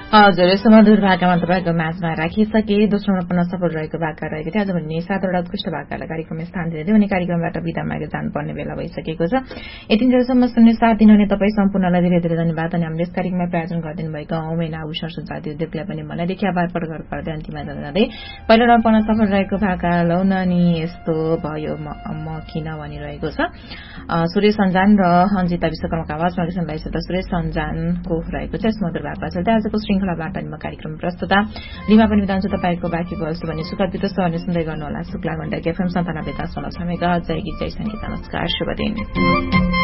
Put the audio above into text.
हजुर, यसो मधुर भाकामा तपाईँको माझमा राखिसके। दोस्रोमा पुनः सफल रहेको भाका रहेको थियो। आज भन्ने 7वटा उत्कृष्ट भाकालाई कार्यक्रममा स्थान दिँदै थियो भने कार्यक्रमबाट विदा मागे जानुपर्ने बेला भइसकेको छ। यतिन्जेलसम्म सुन्ने साथ दिनुहुने तपाईँ सम्पूर्णलाई धेरै धेरै धन्यवाद। अनि हामीले यस कार्यक्रममा प्रायोजन गरिदिनु भएको औमेन आभूषण सुजाति उद्योगलाई पनि मनैदेखि आभार प्रकट गर्दै अन्तिममा जाँदै पहिलो राउन्ड पुनः सफल रहेको भाका लौन नि यस्तो भयो म किन भनिरहेको छ। सुरेश सञ्जान र अन्जिता विश्वकर्माको आवाजमा सुन्दैछ त सुरेश सञ्जानको रहेको छ। यस मधुर भाका चल्दै आजको श्रृंखलाबाट म कार्यक्रम प्रस्तुता लिमा पनि बिताउँछु तपाईँको बाँकी वस्तु भने सुखद बितोस् भन्ने सुन्दै गर्नुहोला। Shukla Gandaki FM 97.5 megahertz. जय गीत जय संगीत। नमस्कार, शुभ दिन।